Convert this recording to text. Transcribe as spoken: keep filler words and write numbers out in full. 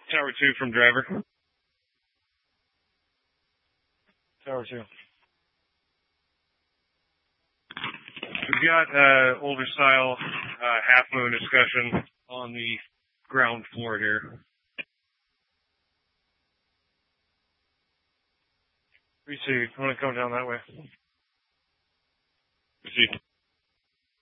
Tower two from driver. Tower two. We've got uh, older style uh, half moon discussion on the ground floor here. We see. I want to come down that way. We see.